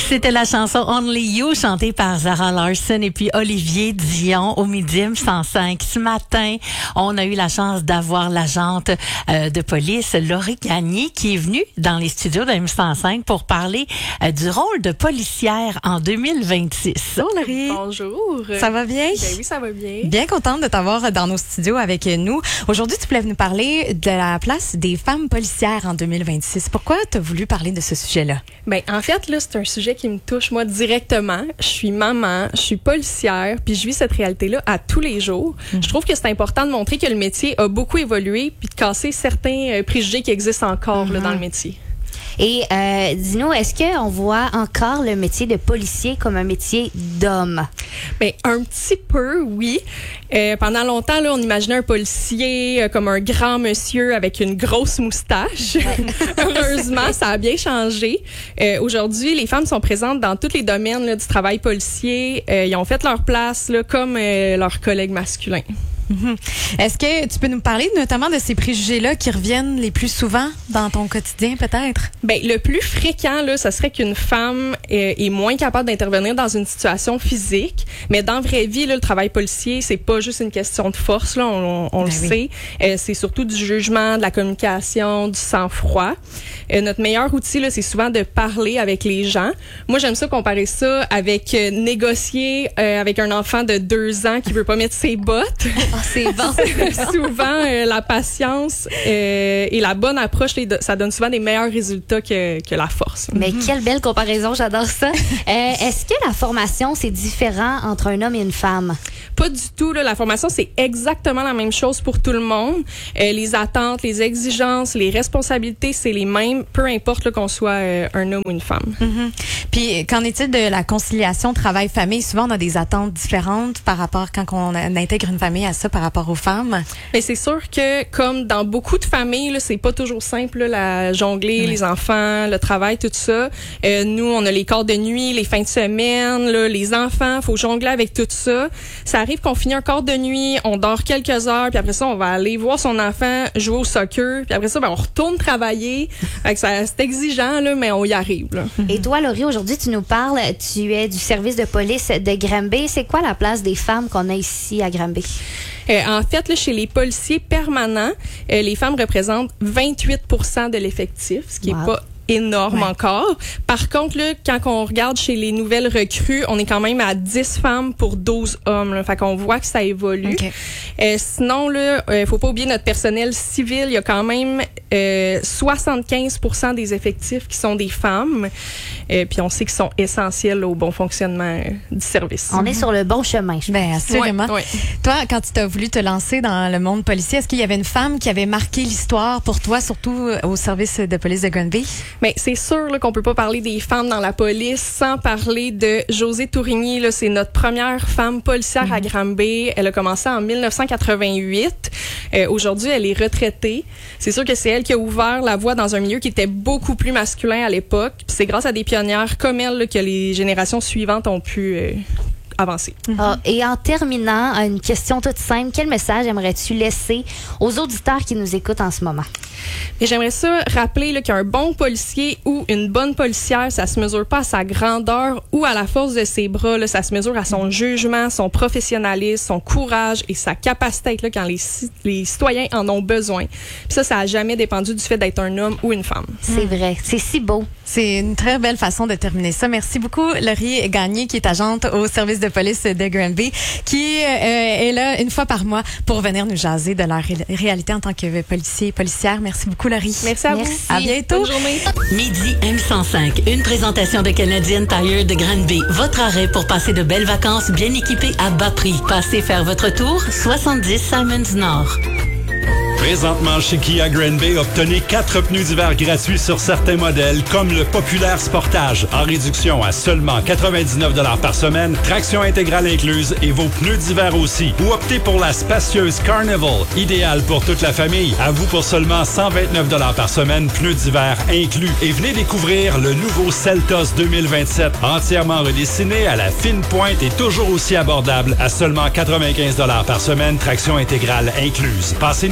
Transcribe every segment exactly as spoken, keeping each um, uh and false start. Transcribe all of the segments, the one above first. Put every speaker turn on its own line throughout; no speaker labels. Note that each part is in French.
C'était la chanson Only You chantée par Zara Larsson et puis Olivier Dion au Midi M cent cinq. Ce matin, on a eu la chance d'avoir l'agente euh, de police Laurie Gagné qui est venue dans les studios de M cent cinq pour parler euh, du rôle de policière en deux mille vingt-six.
Bonjour Laurie. Bonjour.
Ça va bien?
Ben oui, ça va bien.
Bien contente de t'avoir dans nos studios avec nous. Aujourd'hui, tu voulais nous parler de la place des femmes policières en deux mille vingt-six. Pourquoi tu as voulu parler de ce sujet-là?
Ben en fait, là, c'est un sujet qui me touche moi directement. Je suis maman, je suis policière, puis je vis cette réalité-là à tous les jours. Mm-hmm. Je trouve que c'est important de montrer que le métier a beaucoup évolué puis de casser certains préjugés qui existent encore mm-hmm. là, dans le métier.
Et euh, dis-nous, est-ce qu'on voit encore le métier de policier comme un métier d'homme?
Bien, un petit peu, oui. Euh, pendant longtemps, là, on imaginait un policier euh, comme un grand monsieur avec une grosse moustache. Heureusement, ça a bien changé. Euh, aujourd'hui, les femmes sont présentes dans tous les domaines là, du travail policier. Euh, ils ont fait leur place là, comme euh, leurs collègues masculins.
Mm-hmm. Est-ce que tu peux nous parler notamment de ces préjugés-là qui reviennent les plus souvent dans ton quotidien, peut-être?
Ben, le plus fréquent, là, ça serait qu'une femme est, est moins capable d'intervenir dans une situation physique. Mais dans la vraie vie, là, le travail policier, c'est pas juste une question de force, là, on, on ben le oui. sait. Euh, c'est surtout du jugement, de la communication, du sang-froid. Euh, notre meilleur outil, là, c'est souvent de parler avec les gens. Moi, j'aime ça comparer ça avec euh, négocier euh, avec un enfant de deux ans qui veut pas mettre ses bottes.
Oh, c'est bon.
Souvent, euh, la patience euh, et la bonne approche, ça donne souvent des meilleurs résultats que, que la force.
Mais mm-hmm. quelle belle comparaison, j'adore ça. Euh, est-ce que la formation, c'est différent entre un homme et une femme?
Pas du tout. Là. La formation, c'est exactement la même chose pour tout le monde. Euh, les attentes, les exigences, les responsabilités, c'est les mêmes, peu importe là, qu'on soit euh, un homme ou une femme.
Mm-hmm. Puis, qu'en est-il de la conciliation travail-famille? Souvent, on a des attentes différentes par rapport quand on intègre une famille à ça par rapport aux femmes.
Mais c'est sûr que, comme dans beaucoup de familles, là, c'est pas toujours simple, là, la jongler, oui. les enfants, le travail, tout ça. Euh, nous, on a les corps de nuit, les fins de semaine, là, les enfants, faut jongler avec tout ça. Ça arrive qu'on finit un quart de nuit, on dort quelques heures, puis après ça, on va aller voir son enfant jouer au soccer, puis après ça, ben, on retourne travailler. Fait que ça, c'est exigeant, là, mais on y arrive. Là.
Et toi, Laurie, aujourd'hui, tu nous parles, tu es du service de police de Granby. C'est quoi la place des femmes qu'on a ici à Granby?
Euh, en fait, là, chez les policiers permanents, euh, les femmes représentent vingt-huit pour cent de l'effectif, ce qui wow. est pas énorme ouais. encore. Par contre, là, quand on regarde chez les nouvelles recrues, on est quand même à dix femmes pour douze hommes. Là. Fait qu'on voit que ça évolue. Okay. Euh, sinon, là, euh, faut pas oublier notre personnel civil. Il y a quand même euh, soixante-quinze pour cent des effectifs qui sont des femmes. Euh, puis on sait qu'ils sont essentiels là, au bon fonctionnement euh, du service.
On mm-hmm. est sur le bon chemin.
Ben assurément. Ouais, ouais. Toi, quand tu as voulu te lancer dans le monde policier, est-ce qu'il y avait une femme qui avait marqué l'histoire pour toi, surtout au service de police de Granby?
Mais c'est sûr là, qu'on peut pas parler des femmes dans la police sans parler de Josée Tourigny. Là, c'est notre première femme policière mm-hmm. à Granby. Elle a commencé en mille neuf cent quatre-vingt-huit. Euh, aujourd'hui, elle est retraitée. C'est sûr que c'est elle qui a ouvert la voie dans un milieu qui était beaucoup plus masculin à l'époque. Puis c'est grâce à des pionnières comme elle là, que les générations suivantes ont pu euh, avancer.
Mm-hmm. Ah, et en terminant, une question toute simple. Quel message aimerais-tu laisser aux auditeurs qui nous écoutent en ce moment?
Et j'aimerais ça rappeler là, qu'un bon policier ou une bonne policière, ça se mesure pas à sa grandeur ou à la force de ses bras. Là, ça se mesure à son jugement, son professionnalisme, son courage et sa capacité à être là quand les, les citoyens en ont besoin. Puis ça, ça a jamais dépendu du fait d'être un homme ou une femme.
C'est mmh. vrai. C'est si beau.
C'est une très belle façon de terminer ça. Merci beaucoup, Laurie Gagné, qui est agente au service de police de Granby, qui euh, est là une fois par mois pour venir nous jaser de leur ré- réalité en tant que policier et policière. Merci beaucoup, Laurie.
Merci à
Merci.
vous.
À bientôt.
Bonne journée.
Midi M cent cinq, une présentation de Canadian Tire de Granby. Votre arrêt pour passer de belles vacances bien équipées à bas prix. Passez faire votre tour, soixante-dix Simons Nord.
Présentement chez Kia Granby, obtenez quatre pneus d'hiver gratuits sur certains modèles, comme le populaire Sportage, en réduction à seulement quatre-vingt-dix-neuf dollars par semaine, traction intégrale incluse et vos pneus d'hiver aussi. Ou optez pour la spacieuse Carnival, idéale pour toute la famille. À vous pour seulement cent vingt-neuf dollars par semaine, pneus d'hiver inclus. Et venez découvrir le nouveau Seltos deux mille vingt-sept, entièrement redessiné à la fine pointe et toujours aussi abordable, à seulement quatre-vingt-quinze dollars par semaine, traction intégrale incluse. Passez nous voir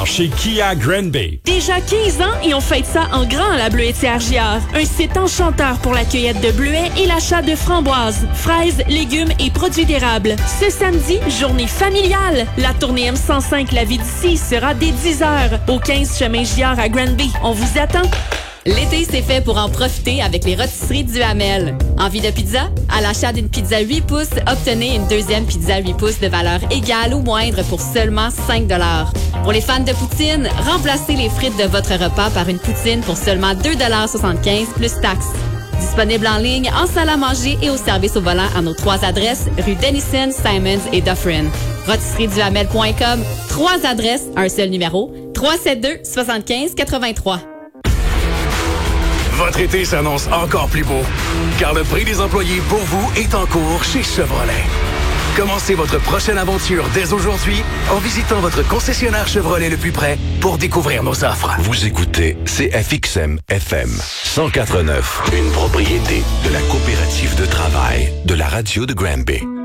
chez Kia Granby.
Déjà quinze ans et on fête ça en grand à la Bleuetière J R. Un site enchanteur pour la cueillette de bleuets et l'achat de framboises, fraises, légumes et produits d'érables. Ce samedi, journée familiale. La tournée M cent cinq La Vie d'ici sera dès dix heures au quinze chemin J R à Granby. On vous attend.
L'été, c'est fait pour en profiter avec les rôtisseries du Hamel. Envie de pizza? À l'achat d'une pizza huit pouces, obtenez une deuxième pizza huit pouces de valeur égale ou moindre pour seulement cinq dollars. Pour les fans de poutine, remplacez les frites de votre repas par une poutine pour seulement deux dollars soixante-quinze plus taxes. Disponible en ligne, en salle à manger et au service au volant à nos trois adresses, rue Denison, Simons et Dufferin. Rôtisserie du Hamel point com, trois adresses, un seul numéro, trois sept deux, soixante-quinze quatre-vingt-trois.
Votre été s'annonce encore plus beau, car le prix des employés pour vous est en cours chez Chevrolet. Commencez votre prochaine aventure dès aujourd'hui en visitant votre concessionnaire Chevrolet le plus près pour découvrir nos offres.
Vous écoutez C F X M F M cent quatre neuf, une propriété de la coopérative de travail de la radio de Granby.